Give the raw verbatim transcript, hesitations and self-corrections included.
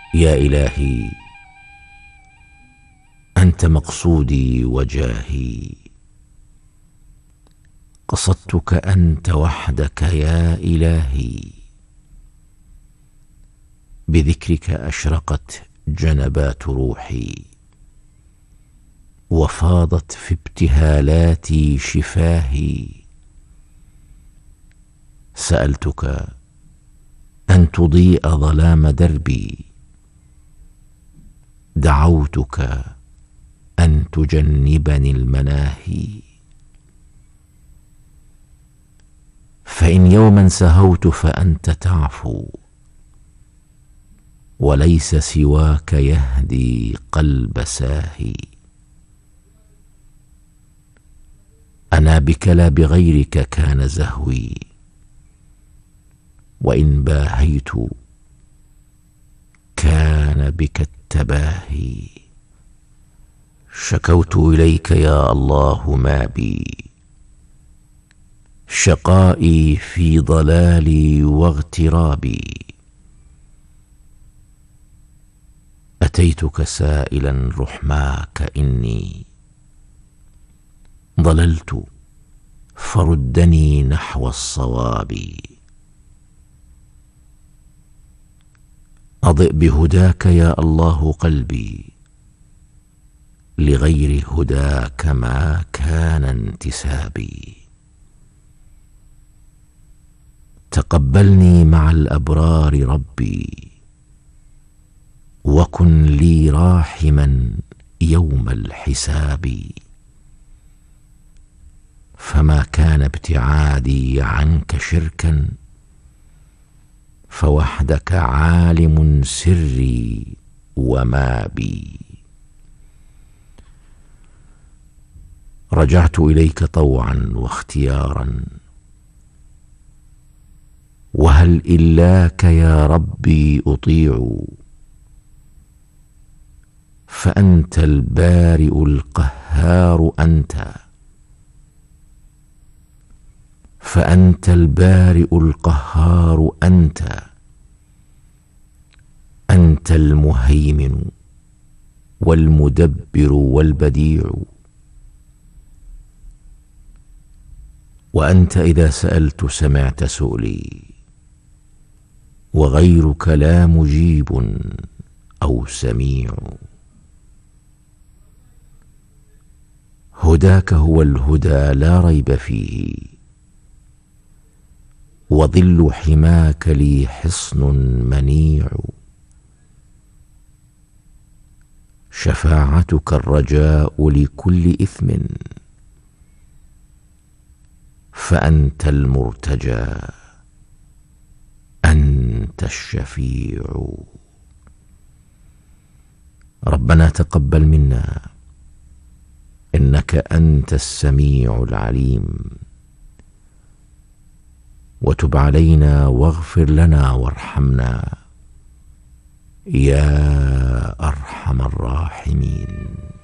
يا إلهي أنت مقصودي وجاهي، قصدتك أنت وحدك يا إلهي. بذكرك أشرقت جنبات روحي، وفاضت في ابتهالاتي شفاهي. سألتك أن تضيء ظلام دربي، دعوتك أن تجنبني المناهي. فإن يوما سهوت فأنت تعفو، وليس سواك يهدي قلب ساهي. أنا بك لا بغيرك كان زهوي، وإن باهيت كان بك التباهي. شكوت إليك يا الله ما بي، شقائي في ضلالي واغترابي. أتيتك سائلا رحماك إني ضللت، فردني نحو الصواب. أضئ بهداك يا الله قلبي، لغير هداك ما كان انتسابي. تقبلني مع الأبرار ربي، وكن لي راحما يوم الحساب. فما كان ابتعادي عنك شركا، فوحدك عالم سري وما بي. رجعت إليك طوعا واختيارا، وهل إلاك يا ربي أطيع. فأنت البارئ القهار أنت، فأنت البارئ القهار أنت. أنت المهيمن والمدبر والبديع. وأنت إذا سألت سمعت سؤلي، وغيرك لا مجيب أو سميع. هداك هو الهدى لا ريب فيه، وظل حماك لي حصن منيع. شفاعتك الرجاء لكل إثم، فأنت المرتجى أنت الشفيع. ربنا تقبل منا إنك أنت السميع العليم، وتب علينا واغفر لنا وارحمنا يا أرحم الراحمين.